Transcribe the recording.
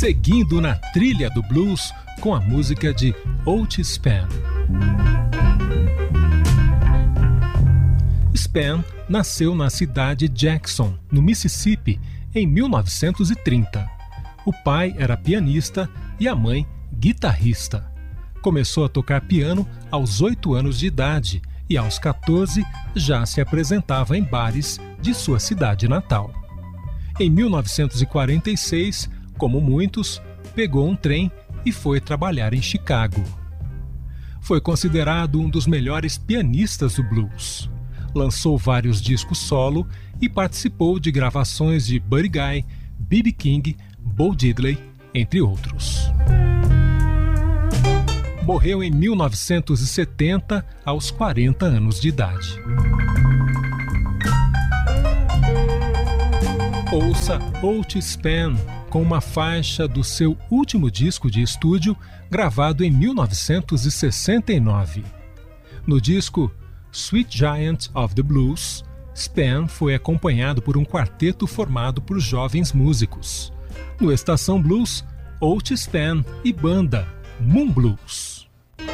seguindo na trilha do blues com a música de Otis Spann. Spann nasceu na cidade de Jackson, no Mississippi, em 1930. O pai era pianista e a mãe guitarrista. Começou a tocar piano aos 8 anos de idade e aos 14 já se apresentava em bares de sua cidade natal. Em 1946, como muitos, pegou um trem e foi trabalhar em Chicago. Foi considerado um dos melhores pianistas do blues. Lançou vários discos solo e participou de gravações de Buddy Guy, B.B. King, Bo Diddley, entre outros. Morreu em 1970, aos 40 anos de idade. Ouça Otis Spann com uma faixa do seu último disco de estúdio, gravado em 1969. No disco Sweet Giant of the Blues, Spann foi acompanhado por um quarteto formado por jovens músicos. No Estação Blues, Otis Spann e banda Moon Blues.